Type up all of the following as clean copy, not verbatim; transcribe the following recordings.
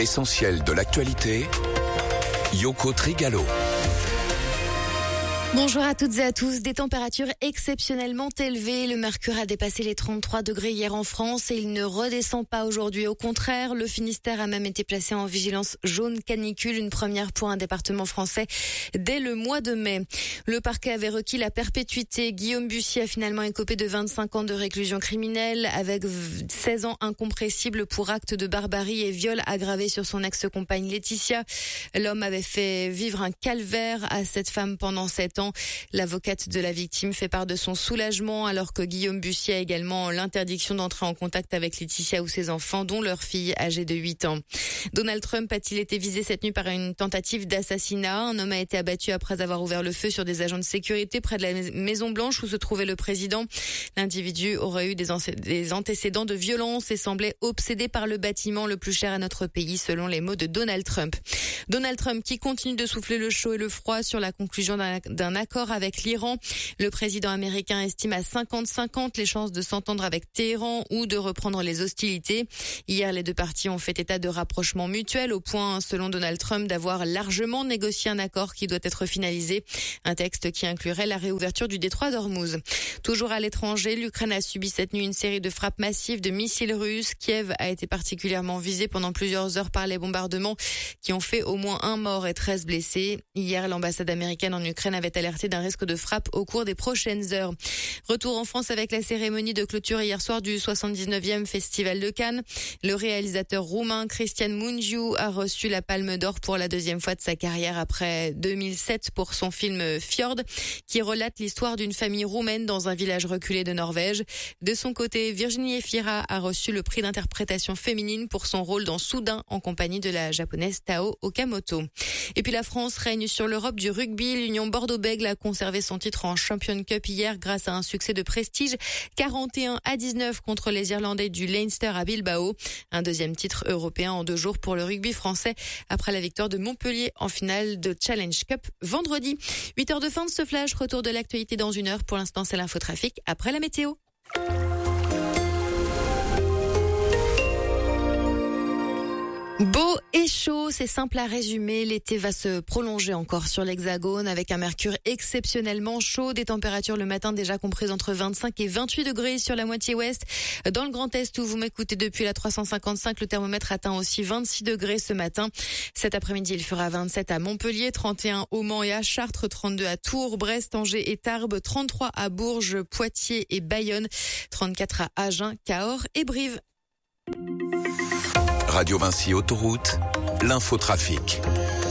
L'essentiel de l'actualité, Yoko Trigalo. Bonjour à toutes et à tous. Des températures exceptionnellement élevées. Le mercure a dépassé les 33 degrés hier en France et il ne redescend pas aujourd'hui. Au contraire, le Finistère a même été placé en vigilance jaune canicule, une première pour un département français dès le mois de mai. Le parquet avait requis la perpétuité. Guillaume Bussier a finalement écopé de 25 ans de réclusion criminelle avec 16 ans incompressibles pour acte de barbarie et viol aggravé sur son ex-compagne Laetitia. L'homme avait fait vivre un calvaire à cette femme pendant 7 ans. L'avocate de la victime fait part de son soulagement alors que Guillaume Bussier a également l'interdiction d'entrer en contact avec Laetitia ou ses enfants, dont leur fille âgée de 8 ans. Donald Trump a-t-il été visé cette nuit par une tentative d'assassinat? Un homme a été abattu après avoir ouvert le feu sur des agents de sécurité près de la Maison-Blanche où se trouvait le président. L'individu aurait eu des antécédents de violence et semblait obsédé par le bâtiment le plus cher à notre pays, selon les mots de Donald Trump. Donald Trump qui continue de souffler le chaud et le froid sur la conclusion d'un accord avec l'Iran. Le président américain estime à 50-50 les chances de s'entendre avec Téhéran ou de reprendre les hostilités. Hier, les deux parties ont fait état de rapprochement mutuel au point, selon Donald Trump, d'avoir largement négocié un accord qui doit être finalisé. Un texte qui inclurait la réouverture du détroit d'Ormuz. Toujours à l'étranger, l'Ukraine a subi cette nuit une série de frappes massives de missiles russes. Kiev a été particulièrement visée pendant plusieurs heures par les bombardements qui ont fait au moins 1 mort et 13 blessés. Hier, l'ambassade américaine en Ukraine avait alerté d'un risque de frappe au cours des prochaines heures. Retour en France avec la cérémonie de clôture hier soir du 79e Festival de Cannes. Le réalisateur roumain Cristian Mungiu a reçu la Palme d'Or pour la 2e fois de sa carrière après 2007 pour son film Fjord, qui relate l'histoire d'une famille roumaine dans un village reculé de Norvège. De son côté, Virginie Efira a reçu le prix d'interprétation féminine pour son rôle dans Soudain en compagnie de la japonaise Tao Okamoto. Et puis la France règne sur l'Europe du rugby. L'Union Bordeaux-Bègles a conservé son titre en Champions Cup hier grâce à un succès de prestige 41-19 contre les Irlandais du Leinster à Bilbao. Un deuxième titre européen en 2 jours pour le rugby français après la victoire de Montpellier en finale de Challenge Cup vendredi. 8 heures de fin de ce flash. Retour de l'actualité dans 1 heure. Pour l'instant, c'est l'infotrafic. Après la météo. Beau et chaud, c'est simple à résumer. L'été va se prolonger encore sur l'Hexagone avec un mercure exceptionnellement chaud. Des températures le matin déjà comprises entre 25 et 28 degrés sur la moitié ouest. Dans le Grand Est où vous m'écoutez depuis la 355, le thermomètre atteint aussi 26 degrés ce matin. Cet après-midi, il fera 27 à Montpellier, 31 au Mans et à Chartres, 32 à Tours, Brest, Angers et Tarbes, 33 à Bourges, Poitiers et Bayonne, 34 à Agen, Cahors et Brive. Radio Vinci Autoroute, l'infotrafic.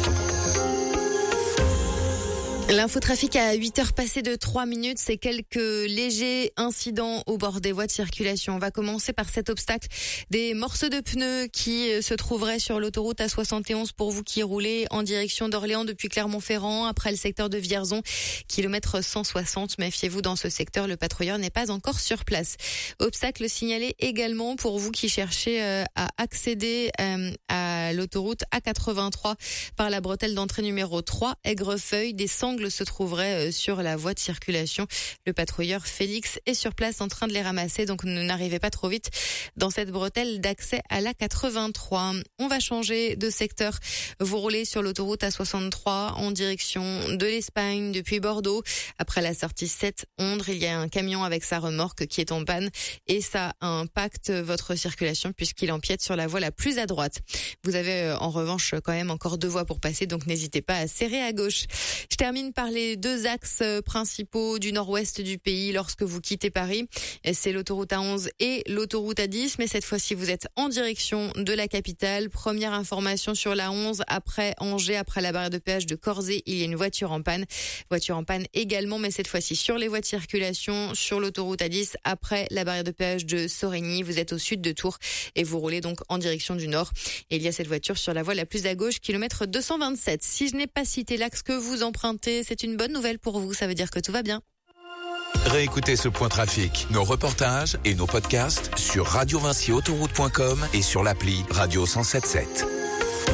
L'infotrafic à 8h passées de 3 minutes, c'est quelques légers incidents au bord des voies de circulation. On va commencer par cet obstacle des morceaux de pneus qui se trouveraient sur l'autoroute A71 pour vous qui roulez en direction d'Orléans depuis Clermont-Ferrand, après le secteur de Vierzon, kilomètre 160. Méfiez-vous dans ce secteur, le patrouilleur n'est pas encore sur place. Obstacle signalé également pour vous qui cherchez à accéder à l'autoroute A83 par la bretelle d'entrée numéro 3, Aigrefeuille. Des sangles se trouveraient sur la voie de circulation. Le patrouilleur Félix est sur place en train de les ramasser, donc ne n'arrivez pas trop vite dans cette bretelle d'accès à la 83. On va changer de secteur. Vous roulez sur l'autoroute A63 en direction de l'Espagne depuis Bordeaux. Après la sortie 7 Ondres, il y a un camion avec sa remorque qui est en panne et ça impacte votre circulation puisqu'il empiète sur la voie la plus à droite. Vous avez en revanche quand même encore 2 voies pour passer, donc n'hésitez pas à serrer à gauche. Je termine par les 2 axes principaux du nord-ouest du pays lorsque vous quittez Paris. C'est l'autoroute A11 et l'autoroute A10, mais cette fois-ci vous êtes en direction de la capitale. Première information sur la 11, après Angers, après la barrière de péage de Corzé, il y a une voiture en panne. Voiture en panne également, mais cette fois-ci sur les voies de circulation, sur l'autoroute A10, après la barrière de péage de Sorigny. Vous êtes au sud de Tours et vous roulez donc en direction du nord. Et il y a cette voiture sur la voie la plus à gauche, kilomètre 227. Si je n'ai pas cité l'axe que vous empruntez, c'est une bonne nouvelle pour vous, ça veut dire que tout va bien. Réécoutez ce point trafic, nos reportages et nos podcasts sur radiovinciautoroute.com et sur l'appli Radio 107.7.